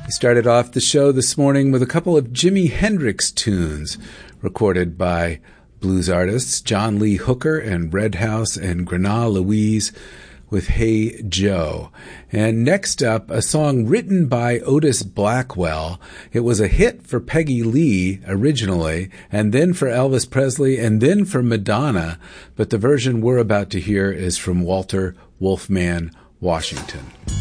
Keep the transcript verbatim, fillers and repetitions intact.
We started off the show this morning with a couple of Jimi Hendrix tunes recorded by blues artists John Lee Hooker and Red House and Grenagh Louise with Hey Joe. And next up, a song written by Otis Blackwell. It was a hit for Peggy Lee originally, and then for Elvis Presley, and then for Madonna. But the version we're about to hear is from Walter Wolfman Washington.